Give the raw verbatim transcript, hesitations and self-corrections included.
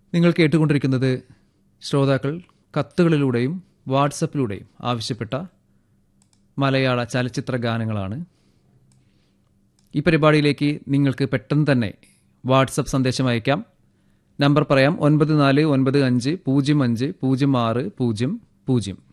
നിങ്ങൾ കേട്ടുകൊണ്ടിരിക്കുന്നത് ശ്രോതാക്കൾ കത്തുകളിലൂടെയും വാട്സപ്പിലൂടെയും ആവശ്യപ്പെട്ട മലയാള ചലച്ചിത്ര ഗാനങ്ങളാണ്. ഈ പരിപാടിയിലേക്ക് നിങ്ങൾക്ക് പെട്ടെന്ന് തന്നെ വാട്സപ്പ് സന്ദേശം അയക്കാം. നമ്പർ പറയാം: ഒൻപത് നാല് ഒൻപത് അഞ്ച് പൂജ്യം അഞ്ച് പൂജ്യം ആറ് പൂജ്യം പൂജ്യം.